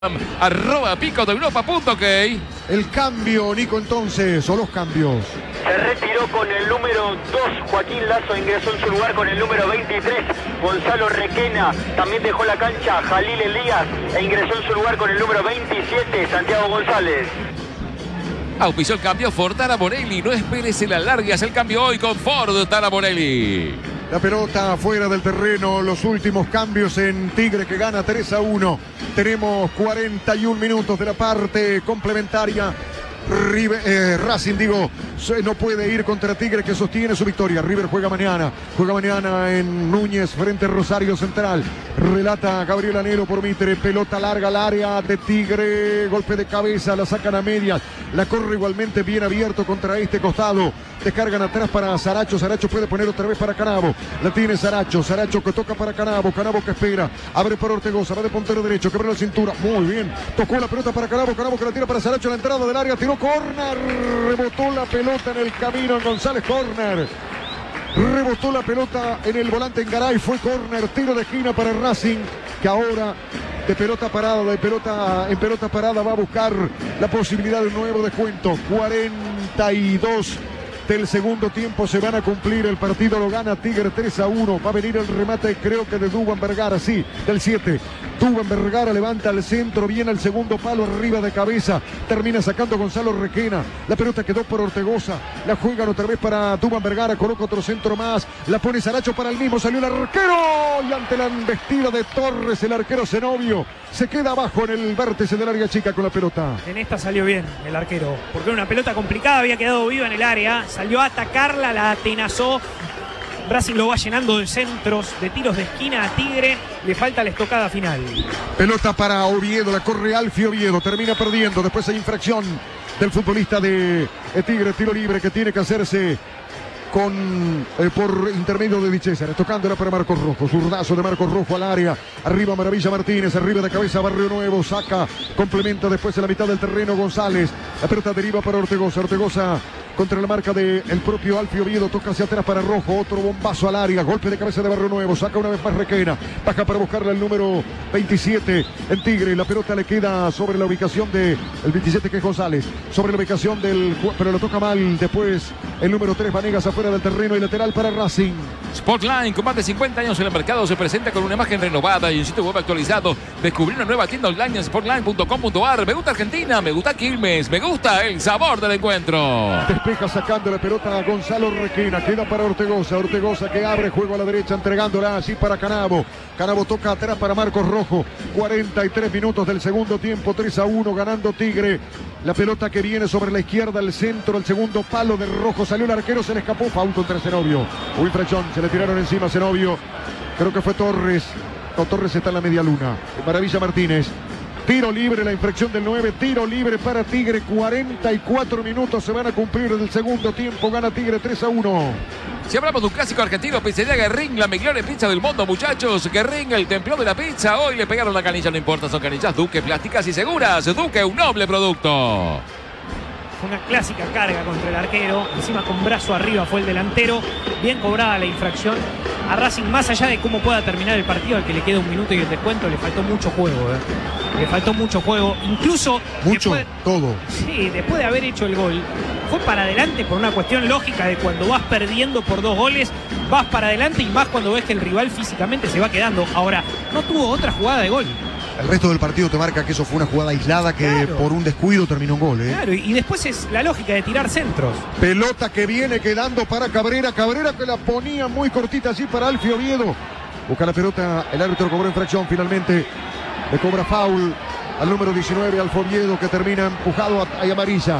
@picodeeuropa.ok. El cambio, Nico, entonces, o los cambios. Se retiró con el número 2, Joaquín Lazo ingresó en su lugar con el número 23, Gonzalo Requena. También dejó la cancha Jalil Elías e ingresó en su lugar con el número 27, Santiago González. Auspició el cambio Ford Taramorelli. No esperes el alargue, haz el cambio hoy con Ford Taramorelli. La pelota fuera del terreno, los últimos cambios en Tigre que gana 3-1. Tenemos 41 minutos de la parte complementaria. Racing, no puede ir contra Tigre que sostiene su victoria. River juega mañana en Núñez frente a Rosario Central. Relata Gabriel Anero por Mitre, pelota larga al área de Tigre, golpe de cabeza, la sacan a medias, la corre igualmente bien abierto contra este costado. Descargan atrás para Saracho, Saracho puede poner otra vez para Canavo, la tiene Saracho que toca para Canavo que espera, abre para Ortegoza, va de puntero derecho, que abre la cintura, muy bien, tocó la pelota para Canavo que la tira para Saracho, la entrada del área, tiró córner, rebotó la pelota en el camino en González, córner. Rebotó la pelota en el volante en Garay, fue córner, tiro de esquina para Racing, que ahora en pelota parada va a buscar la posibilidad de un nuevo descuento. 42 del segundo tiempo se van a cumplir, el partido lo gana Tigre 3-1, va a venir el remate creo que de Dubán Vergara, sí, del 7. Dubán Vergara levanta al centro, viene al segundo palo arriba de cabeza, termina sacando Gonzalo Requena, la pelota quedó por Ortegoza, la juegan otra vez para Dubán Vergara, coloca otro centro más, la pone Saracho para el mismo, salió el arquero y ante la embestida de Torres el arquero Zenobio se queda abajo en el vértice del área chica con la pelota. En esta salió bien el arquero, porque era una pelota complicada, había quedado viva en el área, salió a atacarla, la atenazó. Racing lo va llenando de centros, de tiros de esquina a Tigre, le falta la estocada final. Pelota para Oviedo, la corre Alfio Oviedo, termina perdiendo, después hay infracción del futbolista de Tigre, tiro libre que tiene que hacerse por intermedio de Di César, tocándola para Marcos Rojo, zurdazo de Marcos Rojo al área, arriba Maravilla Martínez, arriba de cabeza Barrio Nuevo, saca, complementa después en la mitad del terreno González, la pelota deriva para Ortegoza contra la marca del propio Alfio Oviedo, toca hacia atrás para Rojo, otro bombazo al área, golpe de cabeza de Barrio Nuevo, saca una vez más Requena, baja para buscarle el número 27 en Tigre, la pelota le queda sobre la ubicación del 27 que es González, sobre la ubicación pero lo toca mal, después el número 3 Vanegas afuera del terreno y lateral para Racing. Sportline, con más de 50 años en el mercado, se presenta con una imagen renovada y un sitio web actualizado. Descubrí una nueva tienda online en sportline.com.ar. Me gusta Argentina, me gusta Quilmes, me gusta el sabor del encuentro. Despeja sacando la pelota a Gonzalo Requena, queda para Ortegoza que abre juego a la derecha entregándola así para Canavo. Canavo toca atrás para Marcos Rojo. 43 minutos del segundo tiempo, 3-1 ganando Tigre. La pelota que viene sobre la izquierda, el centro, el segundo palo de Rojo, salió el arquero, se le escapó, foul contra Zenobio. Infracción, se le tiraron encima a Zenobio, creo que fue Torres. No, Torres está en la media luna. Maravilla Martínez. Tiro libre, la infracción del 9, tiro libre para Tigre, 44 minutos se van a cumplir del segundo tiempo, gana Tigre 3-1. Si hablamos de un clásico argentino, Pizzería Guerrín, la mejor pizza del mundo, muchachos. Guerrín, el templo de la pizza. Hoy le pegaron la canilla, no importa, son canillas Duque, plásticas y seguras. Duque, un noble producto. Fue una clásica carga contra el arquero, encima con brazo arriba fue el delantero, bien cobrada la infracción. A Racing, más allá de cómo pueda terminar el partido, al que le queda un minuto y el descuento, le faltó mucho juego. Le faltó mucho juego, incluso... todo. Sí, después de haber hecho el gol, fue para adelante por una cuestión lógica de cuando vas perdiendo por 2 goles, vas para adelante y más cuando ves que el rival físicamente se va quedando. Ahora, no tuvo otra jugada de gol. El resto del partido te marca que eso fue una jugada aislada que por un descuido terminó un gol. Claro, y después es la lógica de tirar centros. Pelota que viene quedando para Cabrera que la ponía muy cortita así para Alfio Oviedo. Busca la pelota, el árbitro cobró infracción finalmente. Le cobra foul al número 19, Alfio Oviedo, que termina empujado a amarilla.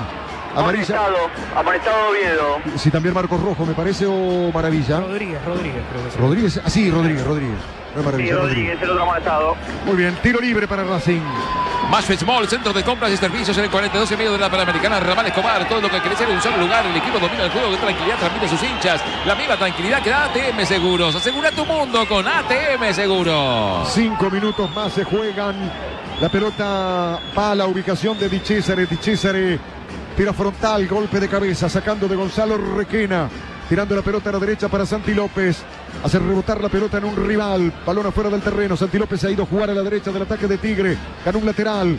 Amonestado Oviedo. Sí, también Marcos Rojo, me parece, o Maravilla. Rodríguez, creo que sí. Rodríguez, sí, Rodríguez. No es Maravilla, Sí, Rodríguez, el otro amonestado. Muy bien, tiro libre para Racing. Más Small, centro de compras y servicios en el 42 y medio de la Panamericana, Ramal Escobar. Todo lo que querés en un solo lugar. El equipo domina el juego de tranquilidad, transmite a sus hinchas. La misma tranquilidad que da ATM Seguros. Asegura tu mundo con ATM Seguros. 5 minutos más se juegan. La pelota va a la ubicación de Di César. Tira frontal, golpe de cabeza, sacando de Gonzalo Requena. tirando la pelota a la derecha para Santi López. Hace rebotar la pelota en un rival. Balón afuera del terreno. Santi López se ha ido a jugar a la derecha del ataque de Tigre. Ganó un lateral.